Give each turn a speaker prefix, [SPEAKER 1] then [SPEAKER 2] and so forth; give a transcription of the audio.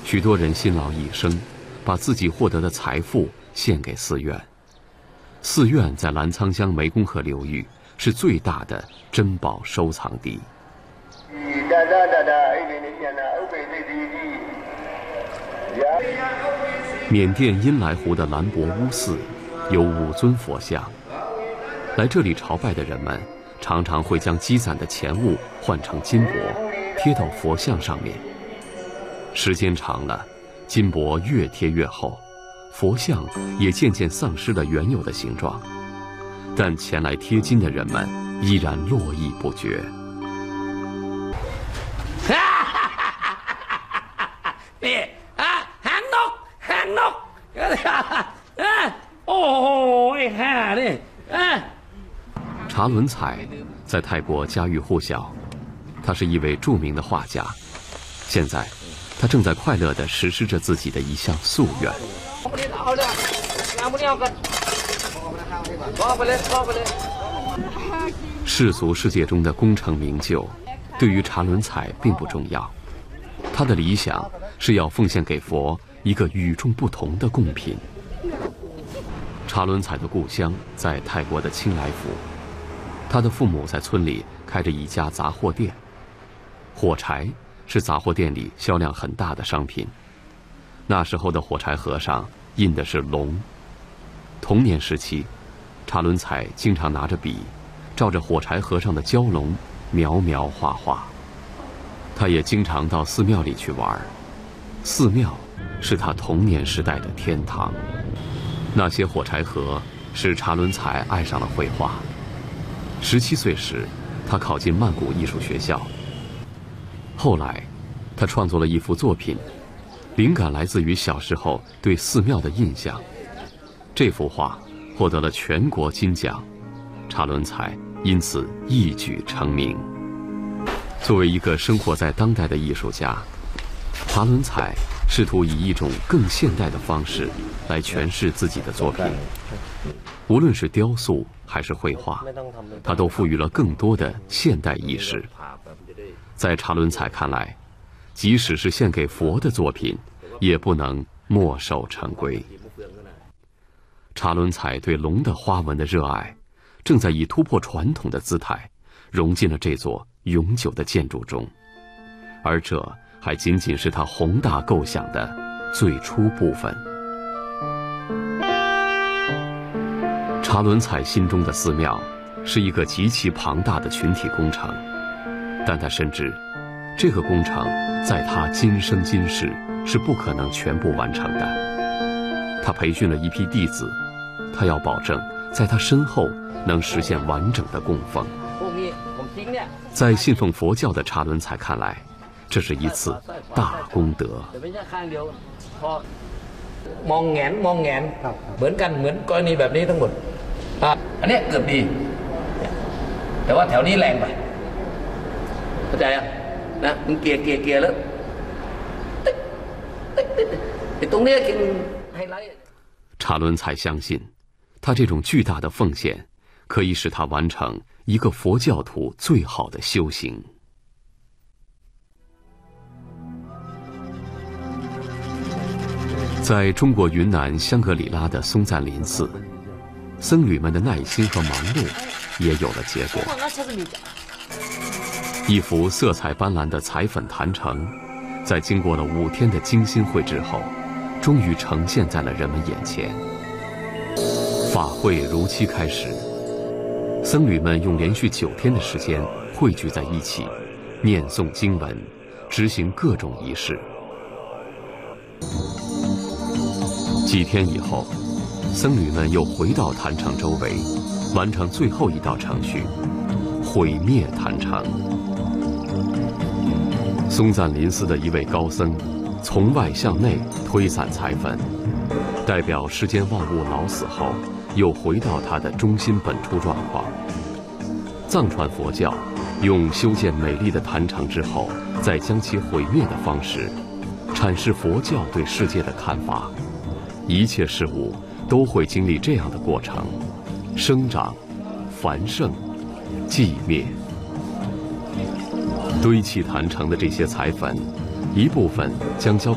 [SPEAKER 1] 许多人辛劳一生，把自己获得的财富献给寺院。寺院在澜沧江湄公河流域是最大的珍宝收藏地。缅甸阴来湖的兰博乌寺有5尊佛像，来这里朝拜的人们常常会将积攒的钱物换成金箔，贴到佛像上面。时间长了，金箔越贴越厚，佛像也渐渐丧失了原有的形状，但前来贴金的人们依然络绎不绝。查伦彩在泰国家喻户晓，他是一位著名的画家。现在，他正在快乐地实施着自己的一项夙愿。世俗世界中的功成名就，对于查伦彩并不重要。他的理想是要奉献给佛一个与众不同的贡品。查伦彩的故乡在泰国的清莱府，他的父母在村里开着一家杂货店，火柴是杂货店里销量很大的商品。那时候的火柴盒上印的是龙。童年时期，查伦彩经常拿着笔，照着火柴盒上的蛟龙描描画画。他也经常到寺庙里去玩，寺庙是他童年时代的天堂。那些火柴盒使查伦彩爱上了绘画。17岁时，他考进曼谷艺术学校。后来，他创作了一幅作品，灵感来自于小时候对寺庙的印象。这幅画获得了全国金奖，查伦彩因此一举成名。作为一个生活在当代的艺术家，查伦彩试图以一种更现代的方式来诠释自己的作品。无论是雕塑还是绘画，他都赋予了更多的现代意识。在查伦彩看来，即使是献给佛的作品，也不能墨守成规。查伦彩对龙的花纹的热爱，正在以突破传统的姿态，融进了这座永久的建筑中，而这还仅仅是他宏大构想的最初部分。查伦彩心中的寺庙是一个极其庞大的群体工程，但他深知，这个工程在他今生今世是不可能全部完成的。他培训了一批弟子，他要保证在他身后能实现完整的供奉。在信奉佛教的查伦彩看来，这是一次大功德。
[SPEAKER 2] มองแงนเหมือนกันเหมือนกรณีแบบนี้ทั้งหมดอันนี้เกือบดีแต่ว่าแถวนี้แรงไปเข้าใจอ่ะนะมึงเกียร์แล้วไอ้ตรงนี้กินไฮไลท์
[SPEAKER 1] 查伦彩相信，他这种巨大的奉献可以使他完成一个佛教徒最好的修行。在中国云南香格里拉的松赞林寺，僧侣们的耐心和忙碌也有了结果。一幅色彩斑斓的彩粉坛城，在经过了5天的精心绘制后，终于呈现在了人们眼前。法会如期开始，僧侣们用连续9天的时间汇聚在一起，念诵经文，执行各种仪式。几天以后，僧侣们又回到坛城周围，完成最后一道程序——毁灭坛城。松赞林寺的一位高僧，从外向内推散彩粉，代表世间万物老死后，又回到它的中心本初状况。藏传佛教用修建美丽的坛城之后，再将其毁灭的方式，阐释佛教对世界的看法。一切事物都会经历这样的过程：生长、繁盛、寂灭。堆砌坛城的这些彩粉，一部分将交